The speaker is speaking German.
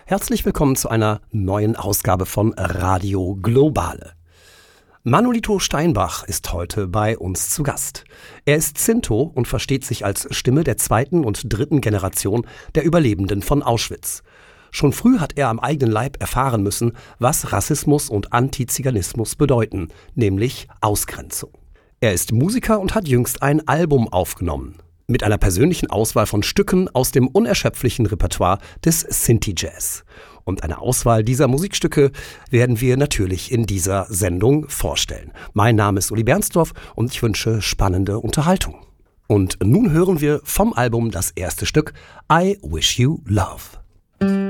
Herzlich willkommen zu einer neuen Ausgabe von Radio Globale. Manolito Steinbach ist heute bei uns zu Gast. Er ist Zinto und versteht sich als Stimme der zweiten und dritten Generation der Überlebenden von Auschwitz. Schon früh hat er am eigenen Leib erfahren müssen, was Rassismus und Antiziganismus bedeuten, nämlich Ausgrenzung. Er ist Musiker und hat jüngst ein Album aufgenommen. Mit einer persönlichen Auswahl von Stücken aus dem unerschöpflichen Repertoire des Sinti Jazz. Und eine Auswahl dieser Musikstücke werden wir natürlich in dieser Sendung vorstellen. Mein Name ist Uli Bernsdorf und ich wünsche spannende Unterhaltung. Und nun hören wir vom Album das erste Stück I Wish You Love.